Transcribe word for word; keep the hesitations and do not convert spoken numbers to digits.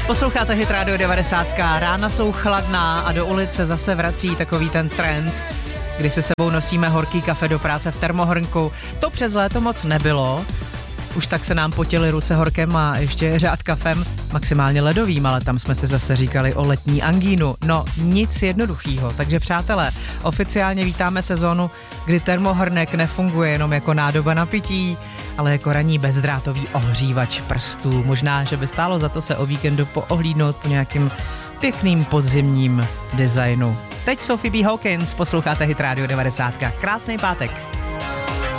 Posloucháte Hit Radio devadesát. Rána jsou chladná a do ulice zase vrací takový ten trend, kdy si sebou nosíme horký kafe do práce v termohrnku. To přes léto moc nebylo. Už tak se nám potily ruce horkem a ještě řád kafem, maximálně ledovým, ale tam jsme si zase říkali o letní angínu. No, nic jednoduchýho. Takže přátelé, oficiálně vítáme sezónu, kdy termohrnek nefunguje jenom jako nádoba na pití, ale jako ranní bezdrátový ohřívač prstů. Možná, že by stálo za to se o víkendu poohlídnout po nějakým pěkným podzimním designu. Teď Sophie B. Hawkins, posloucháte Hit Radio devadesát. Krásný pátek.